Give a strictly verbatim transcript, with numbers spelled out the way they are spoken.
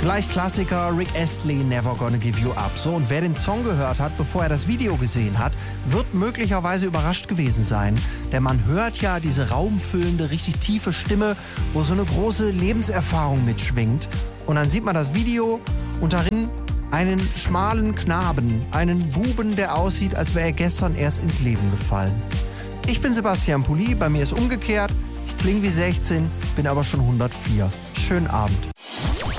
Gleich Klassiker, Rick Astley, Never Gonna Give You Up. So, und wer den Song gehört hat, bevor er das Video gesehen hat, wird möglicherweise überrascht gewesen sein. Denn man hört ja diese raumfüllende, richtig tiefe Stimme, wo so eine große Lebenserfahrung mitschwingt. Und dann sieht man das Video und darin einen schmalen Knaben, einen Buben, der aussieht, als wäre er gestern erst ins Leben gefallen. Ich bin Sebastian Pulli, bei mir ist umgekehrt. Ich klinge wie sechzehn, bin aber schon hundertvier. Schönen Abend.